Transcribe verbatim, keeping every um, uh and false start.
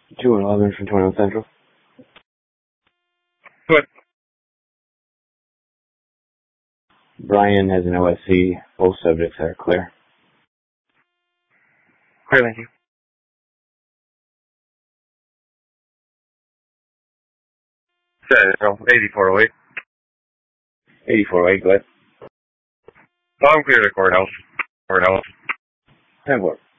two and eleven from twenty-one Central. Good. Brian has an O S C. Both subjects are clear. Clear, thank you. Central, eighty-four oh eight. eighty-four oh eight, go ahead. I'm clear to courthouse. Courthouse. ten four.